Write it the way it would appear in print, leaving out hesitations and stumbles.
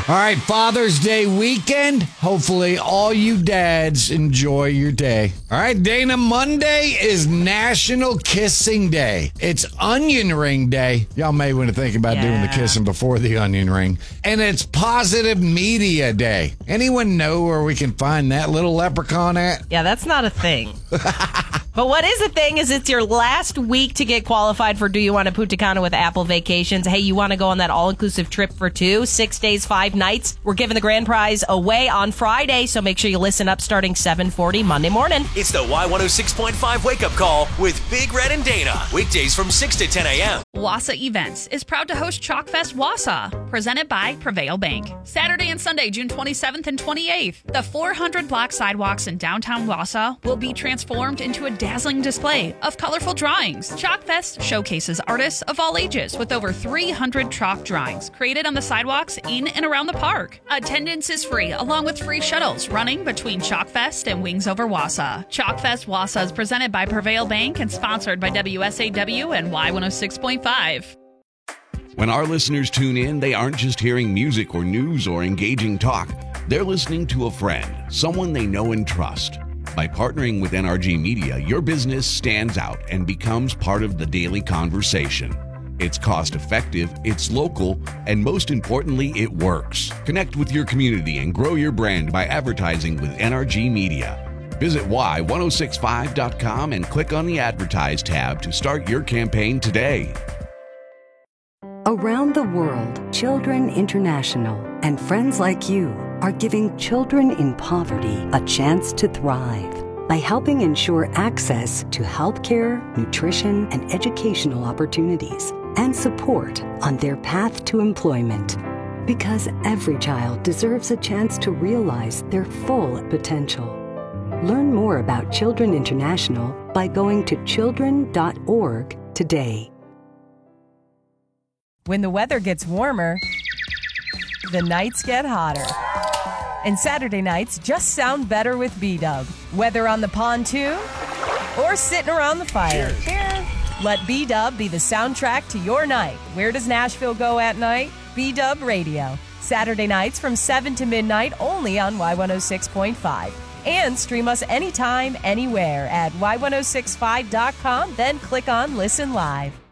All right, Father's Day weekend. Hopefully all you dads enjoy your day. All right, Dana, Monday is National Kissing Day. It's Onion Ring Day. Y'all may want to think about doing the kissing before the onion ring. And it's Positive Media Day. Anyone know where we can find that little leprechaun at? Yeah, that's not a thing. But what is a thing is it's your last week to get qualified for Do You Want to Punta Cana with Apple Vacations. Hey, you want to go on that all-inclusive trip for 2, 6 days, 5 nights? We're giving the grand prize away on Friday, so make sure you listen up starting 7:40 Monday morning. It's the Y106.5 Wake Up Call with Big Red and Dana. Weekdays from 6 to 10 a.m. Wassa Events is proud to host Chalkfest Wassa, presented by Prevail Bank. Saturday and Sunday, June 27th and 28th. The 400-block sidewalks in downtown Wassa will be transformed into a dazzling display of colorful drawings. Chalkfest showcases artists of all ages with over 300 chalk drawings created on the sidewalks in and around the park. Attendance is free, along with free shuttles running between Chalkfest and Wings Over Wassa. Chalkfest Wassa is presented by Prevail Bank and sponsored by WSAW and Y106.5. When our listeners tune in, they aren't just hearing music or news or engaging talk. They're listening to a friend, someone they know and trust. By partnering with NRG Media, your business stands out and becomes part of the daily conversation. It's cost-effective, it's local, and most importantly, it works. Connect with your community and grow your brand by advertising with NRG Media. Visit Y1065.com and click on the Advertise tab to start your campaign today. Around the world, Children International and friends like you are giving children in poverty a chance to thrive by helping ensure access to healthcare, nutrition, and educational opportunities and support on their path to employment. Because every child deserves a chance to realize their full potential. Learn more about Children International by going to children.org today. When the weather gets warmer, the nights get hotter. And Saturday nights just sound better with B-Dub. Whether on the pontoon or sitting around the fire. Cheers. Let B-Dub be the soundtrack to your night. Where does Nashville go at night? B-Dub Radio. Saturday nights from 7 to midnight only on Y106.5. And stream us anytime, anywhere at Y1065.com. Then click on Listen Live.